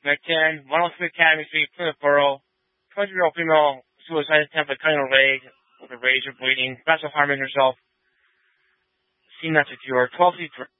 Night 10, Ronald Smith Academy Street, Plymouth Borough. 20-year-old female suicide attempt by cutting her leg with a razor bleeding. Special harming herself. Scene not secure. 12